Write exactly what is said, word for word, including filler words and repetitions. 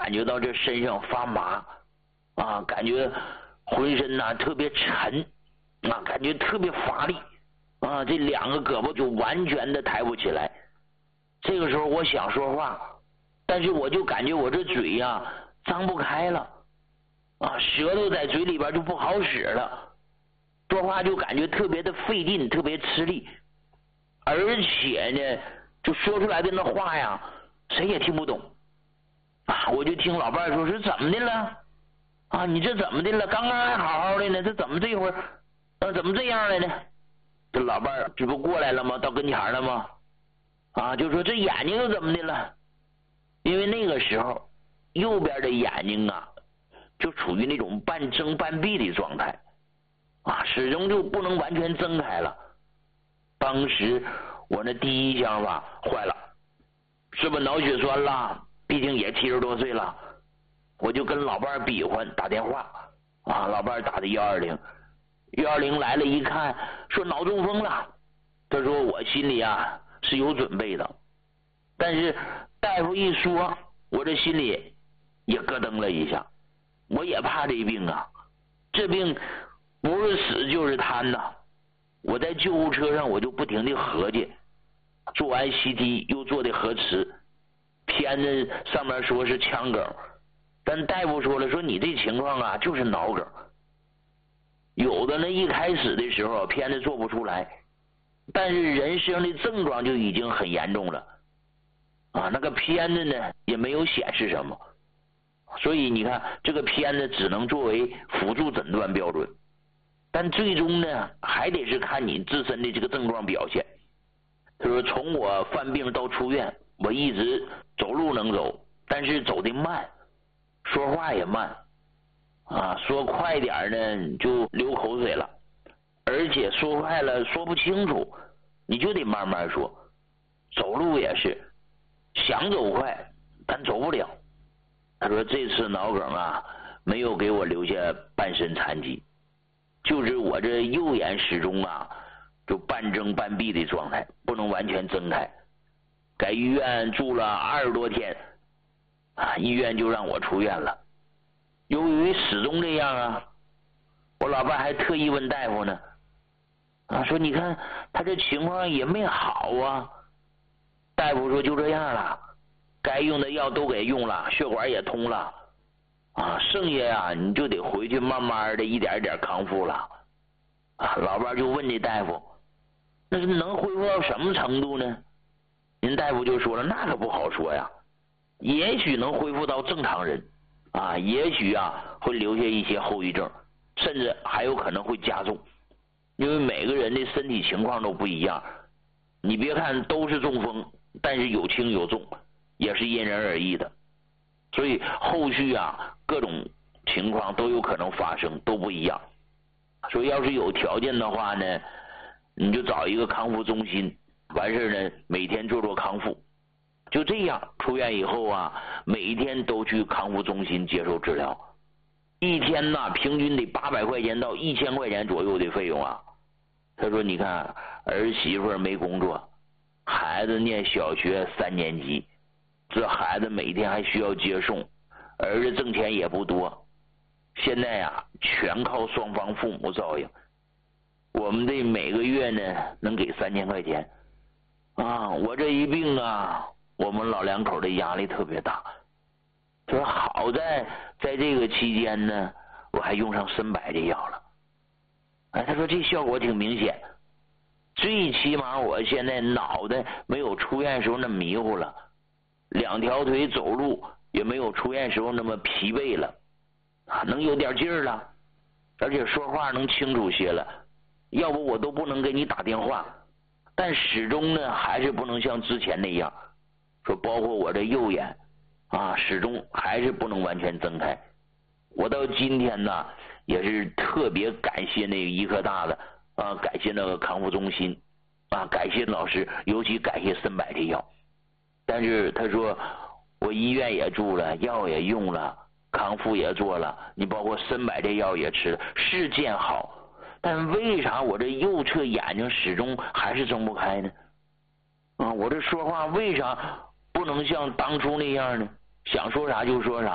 感觉到这身上发麻啊，感觉浑身呐、啊、特别沉啊，感觉特别乏力啊，这两个胳膊就完全的抬不起来。这个时候我想说话，但是我就感觉我这嘴呀、啊、张不开了啊，舌头在嘴里边就不好使了，说话就感觉特别的费劲，特别吃力，而且呢就说出来的那话呀谁也听不懂啊。我就听老伴说是怎么的了啊，你这怎么的了，刚刚还好好的呢，这怎么这会儿啊怎么这样了呢？这老伴这不过来了吗？到跟前了吗？啊，就说这眼睛又怎么的了？因为那个时候右边的眼睛啊就处于那种半睁半闭的状态啊，始终就不能完全睁开了。当时我那第一想法坏了，是不是脑血栓了？毕竟也七十多岁了。我就跟老伴比划打电话啊，老伴打的幺二零，幺二零来了一看说脑中风了。他说我心里啊是有准备的，但是大夫一说，我这心里也咯噔了一下。我也怕这病啊，这病不是死就是瘫呐。我在救护车上我就不停的合计，做完 C T 又做的核磁，片子上面说是腔梗，但大夫说了，说你这情况啊就是脑梗。有的呢一开始的时候片子做不出来，但是人身上的症状就已经很严重了啊，那个片子呢也没有显示什么，所以你看这个片子只能作为辅助诊断标准，但最终呢还得是看你自身的这个症状表现。他说从我犯病到出院，我一直走路能走，但是走得慢，说话也慢啊，说快点呢就流口水了，而且说快了说不清楚，你就得慢慢说。走路也是想走快但走不了。他说这次脑梗啊没有给我留下半身残疾，就是我这右眼始终啊就半睁半闭的状态，不能完全睁开。在医院住了二十多天啊，医院就让我出院了。由于始终这样啊，我老伴还特意问大夫呢啊，说你看他这情况也没好啊。大夫说就这样了，该用的药都给用了，血管也通了啊，剩下呀你就得回去慢慢的一点一点康复了啊。老伴就问这大夫，那是能恢复到什么程度呢？人大夫就说了，那可不好说呀，也许能恢复到正常人啊，也许啊会留下一些后遗症，甚至还有可能会加重，因为每个人的身体情况都不一样。你别看都是中风，但是有轻有重，也是因人而异的，所以后续啊各种情况都有可能发生，都不一样。所以要是有条件的话呢，你就找一个康复中心，完事呢每天做做康复。就这样出院以后啊，每天都去康复中心接受治疗，一天呢平均得八百块钱到一千块钱左右的费用啊。他说你看儿媳妇没工作，孩子念小学三年级，这孩子每天还需要接送，儿子挣钱也不多，现在呀全靠双方父母照应。我们这每个月呢能给三千块钱啊，我这一病啊，我们老两口的压力特别大。他说好在在这个期间呢，我还用上参柏这药了。哎，他说这效果挺明显，最起码我现在脑袋没有出院时候那迷糊了，两条腿走路也没有出院时候那么疲惫了啊，能有点劲儿了，而且说话能清楚些了。要不我都不能给你打电话，但始终呢还是不能像之前那样，说包括我这右眼啊，始终还是不能完全睁开。我到今天呢也是特别感谢那个医科大的啊，感谢那个康复中心啊，感谢老师，尤其感谢参柏这药。但是他说我医院也住了，药也用了，康复也做了，你包括参柏这药也吃了，是见好，但为啥我这右侧眼睛始终还是睁不开呢？啊，我这说话为啥不能像当初那样呢？想说啥就说啥。